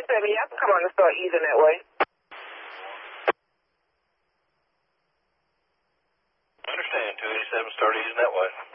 287, y'all can come on and start easing that way. Understand, 287, start easing that way.